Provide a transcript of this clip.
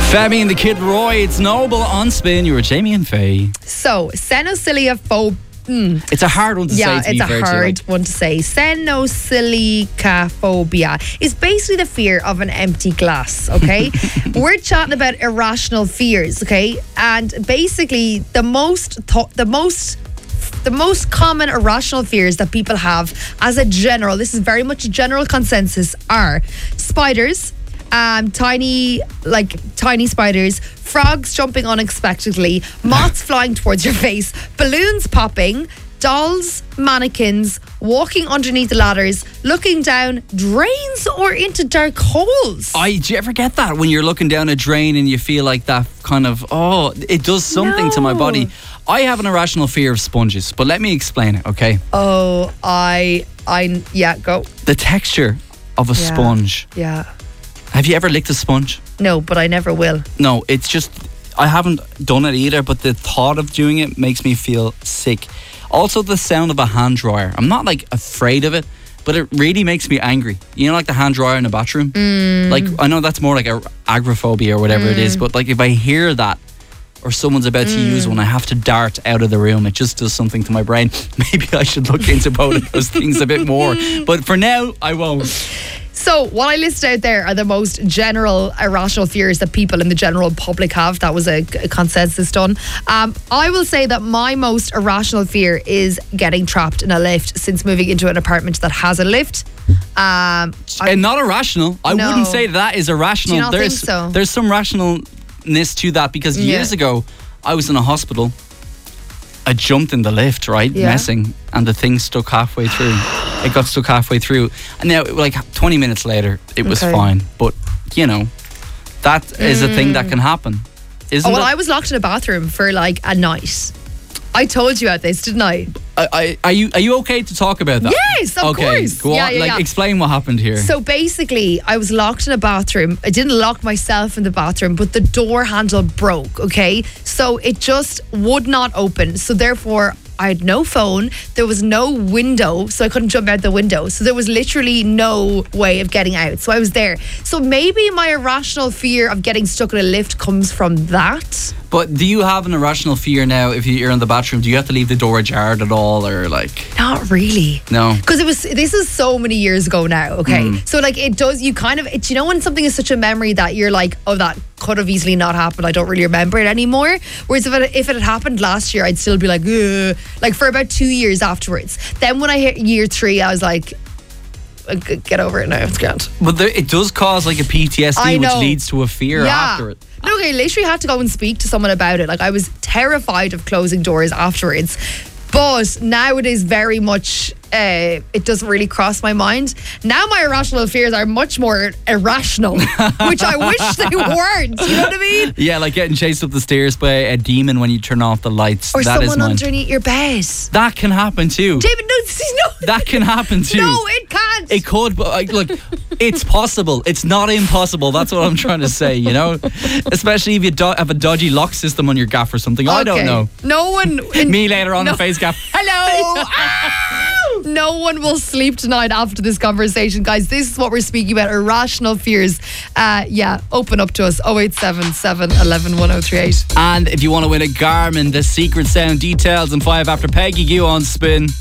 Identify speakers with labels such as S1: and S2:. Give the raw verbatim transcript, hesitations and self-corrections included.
S1: Femi and the Kid Roy, it's Noble on Spin. You were Jamie and Faye.
S2: So, senosiliaphobia. Mm.
S1: It's a hard one to
S2: yeah,
S1: say. To
S2: it's
S1: be
S2: a
S1: fair
S2: hard
S1: to you, like.
S2: one to say. Senosilicaphobia is basically the fear of an empty glass, okay? We're chatting about irrational fears, okay? And basically, the most, th- the most, the most common irrational fears that people have as a general, this is very much a general consensus, are spiders, um, tiny, like tiny spiders, frogs jumping unexpectedly, moths flying towards your face, balloons popping, dolls, mannequins, walking underneath the ladders, looking down drains or into dark holes.
S1: I, do you ever get that when you're looking down a drain and you feel like that kind of, oh, it does something
S2: No.
S1: to my body? I have an irrational fear of sponges, but let me explain it, okay?
S2: Oh, I, I, yeah, go.
S1: The texture of a
S2: Yeah.
S1: sponge.
S2: Yeah.
S1: Have you ever licked a sponge?
S2: No, but I never will.
S1: No, it's just, I haven't done it either, but the thought of doing it makes me feel sick. Also, the sound of a hand dryer. I'm not like afraid of it, but it really makes me angry. You know, like the hand dryer in a bathroom?
S2: Mm.
S1: Like, I know that's more like a agoraphobia or whatever
S2: Mm.
S1: it is, but like if I hear that or someone's about to use one, I have to dart out of the room. It just does something to my brain. Maybe I should look into both of those things a bit more. But for now, I won't.
S2: So, what I listed out there are the most general irrational fears that people in the general public have. That was a, a consensus done. Um, I will say that my most irrational fear is getting trapped in a lift since moving into an apartment that has a lift. Um, I-
S1: And not irrational. I
S2: No.
S1: wouldn't say that is irrational.
S2: Do you not
S1: there's
S2: think so?
S1: there's some rationalness to that because
S2: Yeah.
S1: years ago I was in a hospital. I jumped in the lift, right,
S2: Yeah.
S1: messing, and the thing stuck halfway through. It got stuck halfway through, and now like twenty minutes later, it was
S2: Okay.
S1: fine. But you know, that is a thing that can happen, isn't
S2: oh, well,
S1: it?
S2: I was locked in a bathroom for like a night. I told you about this, didn't I?
S1: I, I, are you are you okay to talk about that?
S2: Yes, of
S1: okay,
S2: course.
S1: Go
S2: Yeah,
S1: on.
S2: yeah,
S1: like,
S2: yeah.
S1: explain what happened here.
S2: So basically, I was locked in a bathroom. I didn't lock myself in the bathroom, but the door handle broke, okay? So it just would not open. So therefore, I had no phone. There was no window, so I couldn't jump out the window. So there was literally no way of getting out. So I was there. So maybe my irrational fear of getting stuck in a lift comes from that.
S1: But do you have an irrational fear now if you're in the bathroom? Do you have to leave the door ajar at all, or like?
S2: Not really.
S1: No.
S2: Because it was, this is so many years ago now, okay? So like it does, you kind of, it, you know when something is such a memory that you're like, oh, that could have easily not happened. I don't really remember it anymore. Whereas if it, if it had happened last year, I'd still be like, ugh, like for about two years afterwards. Then when I hit year three, I was like, get over it now, it's grand.
S1: But there, it does cause like a P T S
S2: I
S1: D, which
S2: know.
S1: leads to a fear
S2: Yeah.
S1: after it.
S2: Look, I literally had to go and speak to someone about it. Like I was terrified of closing doors afterwards. But now it is very much, uh, it doesn't really cross my mind. Now my irrational fears are much more irrational, which I wish they weren't. You know what I mean?
S1: Yeah, like getting chased up the stairs by a demon when you turn off the lights.
S2: Or
S1: That is
S2: someone
S1: mine.
S2: underneath your bed.
S1: That can happen too.
S2: David, no, this is no.
S1: That can happen too.
S2: No, it can't.
S1: It could, but like, look, it's possible. It's not impossible. That's what I'm trying to say, you know? Especially if you do- have a dodgy lock system on your gaff or something. I don't
S2: Okay.
S1: know.
S2: No one. in-
S1: Me later on
S2: no.
S1: the face gaff.
S2: Hello. Ow! No one will sleep tonight after this conversation, guys. This is what we're speaking about: irrational fears. Uh, yeah, open up to us. oh eight seven seven, one one, one oh three eight.
S1: And if you want to win a Garmin, the secret sound details and five after Peggy, you on Spin.